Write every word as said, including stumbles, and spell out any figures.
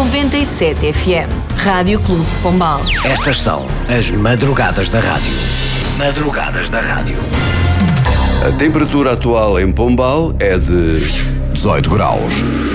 noventa e sete F M. Rádio Clube de Pombal. Estas são as madrugadas da rádio. Madrugadas da rádio. A temperatura atual em Pombal é de dezoito graus.